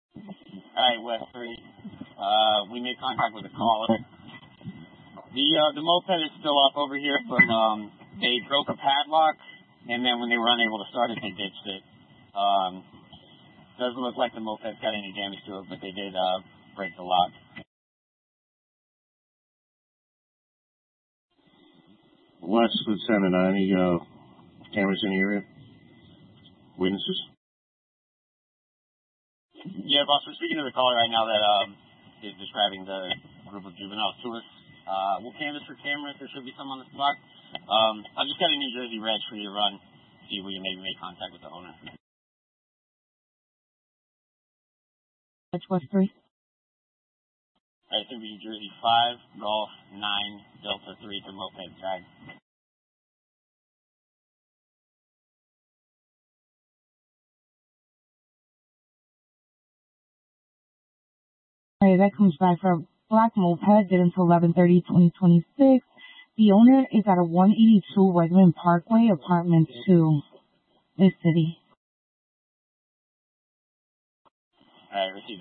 Alright, West 3. We made contact with the caller. The moped is still up over here, but they broke a padlock, and then when they were unable to start it, they ditched it. Doesn't look like the moped's got any damage to it, but they did break the lock. West with 790, cameras in the area? Witnesses? Yeah, boss, we're speaking to the caller right now that is describing the group of juveniles to us. We'll canvass for cameras. There should be some on the spot. I've just got a New Jersey reg for you to run. See if we can maybe make contact with the owner. That's West 3. Alright, it's going to be New Jersey 5, Golf 9, Delta 3 to moped tag. Alright, that comes back for a black moped, did until 11/30/2026. The owner is at a 182 Wegman Parkway, apartment 2, this city. Alright, receive.